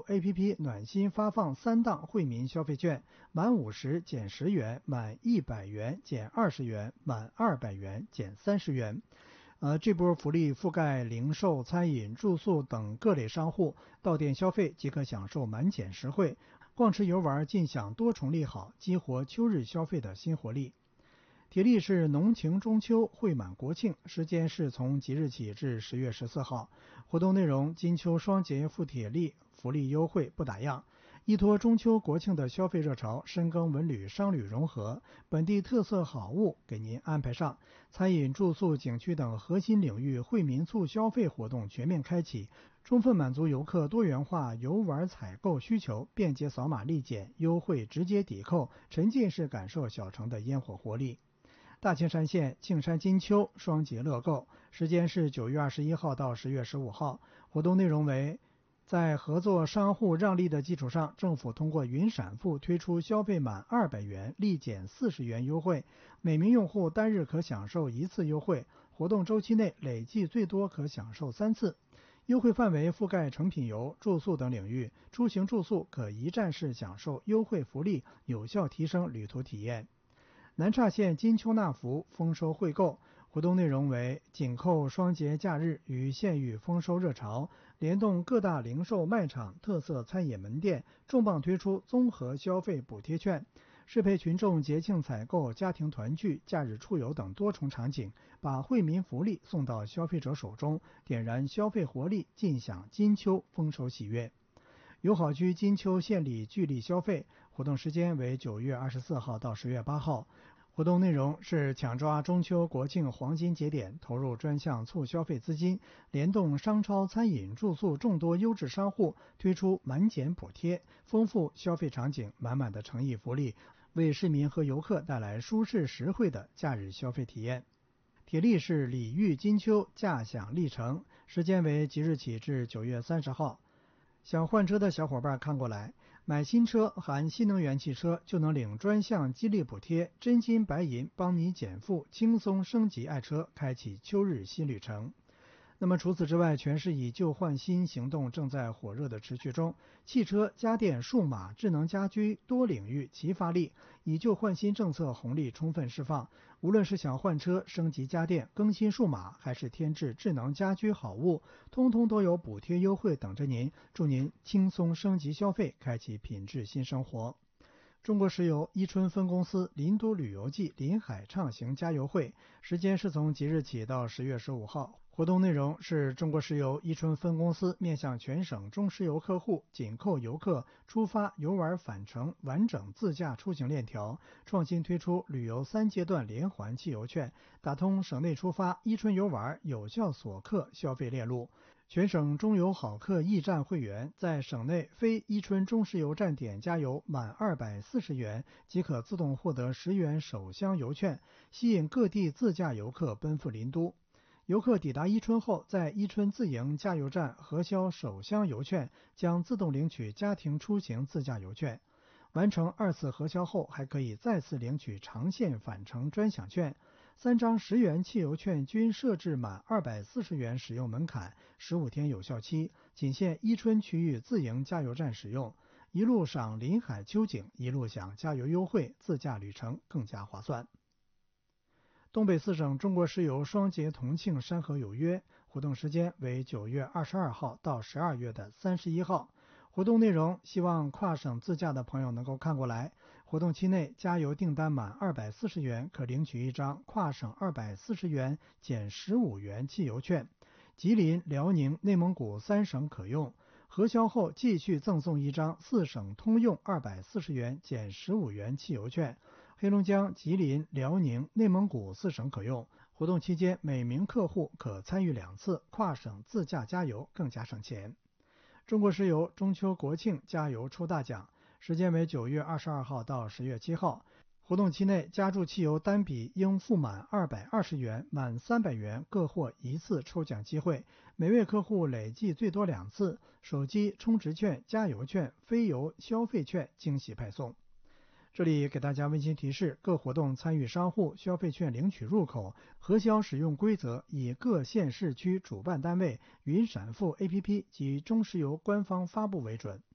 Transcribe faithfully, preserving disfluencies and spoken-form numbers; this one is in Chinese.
A P P 暖心发放三档惠民消费券，满五十减十元，满一百元减二十元，满二百元减三十元。呃，这波福利覆盖零售、餐饮、住宿等各类商户，到店消费即可享受满减实惠，逛吃游玩尽享多重利好，激活秋日消费的新活力。铁力是浓情中秋，惠满国庆，时间是从即日起至十月十四号。活动内容：金秋双节赴铁力，福利优惠不打烊。依托中秋国庆的消费热潮，深耕文旅商旅融合，本地特色好物给您安排上。餐饮、住宿、景区等核心领域惠民促消费活动全面开启，充分满足游客多元化游玩采购需求，便捷扫码立减，优惠直接抵扣，沉浸式感受小城的烟火活力。大青山县庆山金秋双节乐购，时间是九月二十一号到十月十五号。活动内容为：在合作商户让利的基础上，政府通过云闪付推出消费满二百元立减四十元优惠，每名用户单日可享受一次优惠，活动周期内累计最多可享受三次。优惠范围覆盖成品油、住宿等领域，出行住宿可一站式享受优惠福利，有效提升旅途体验。南岔县金秋纳福丰收惠购，活动内容为：紧扣双节假日与县域丰收热潮，联动各大零售卖场、特色餐饮门店，重磅推出综合消费补贴券，适配群众节庆采购、家庭团聚、假日出游等多重场景，把惠民福利送到消费者手中，点燃消费活力，尽享金秋丰收喜悦。友好区金秋县里聚力消费，活动时间为九月二十四号到十月八号。活动内容是抢抓中秋国庆黄金节点，投入专项促消费资金，联动商超、餐饮、住宿众多优质商户，推出满减补贴，丰富消费场景，满满的诚意福利，为市民和游客带来舒适实惠的假日消费体验。铁力是礼遇金秋驾享历程，时间为即日起至九月三十号。想换车的小伙伴看过来，买新车含新能源汽车就能领专项激励补贴，真金白银帮你减负，轻松升级爱车，开启秋日新旅程。那么除此之外，全市以旧换新行动正在火热的持续中，汽车、家电、数码、智能家居多领域齐发力，以旧换新政策红利充分释放。无论是想换车、升级家电、更新数码，还是添置智能家居好物，通通都有补贴优惠等着您，祝您轻松升级消费，开启品质新生活。中国石油伊春分公司林都旅游季临海畅行加油会，时间是从即日起到十月十五号。活动内容是中国石油伊春分公司面向全省中石油客户，紧扣游客出发游玩返程完整自驾出行链条，创新推出旅游三阶段连环汽油券，打通省内出发、伊春游玩有效锁客消费链路。全省中油好客驿站会员在省内非伊春中石油站点加油满二百四十元即可自动获得十元首箱油券，吸引各地自驾游客奔赴林都。游客抵达伊春后，在伊春自营加油站核销首箱油券，将自动领取家庭出行自驾油券。完成二次核销后，还可以再次领取长线返程专享券。三张十元汽油券均设置满二百四十元使用门槛，十五天有效期，仅限伊春区域自营加油站使用。一路赏临海秋景，一路享加油优惠，自驾旅程更加划算。东北四省中国石油双节同庆山河有约，活动时间为九月二十二号到十二月的三十一号。活动内容希望跨省自驾的朋友能够看过来。活动期内加油订单满二百四十元可领取一张跨省二百四十元减十五元汽油券，吉林、辽宁、内蒙古三省可用。核销后继续赠送一张四省通用二百四十元减十五元汽油券，黑龙江、吉林、辽宁、内蒙古四省可用。活动期间每名客户可参与两次跨省自驾加油，更加省钱。中国石油中秋国庆加油抽大奖，时间为九月二十二号到十月七号。活动期内加注汽油单笔应付满二百二十元，满三百元各获一次抽奖机会，每位客户累计最多两次，手机充值券、加油券、非油消费券惊喜派送。这里给大家温馨提示，各活动参与商户消费券领取入口、核销使用规则以各县市区主办单位云闪付 A P P 及中石油官方发布为准。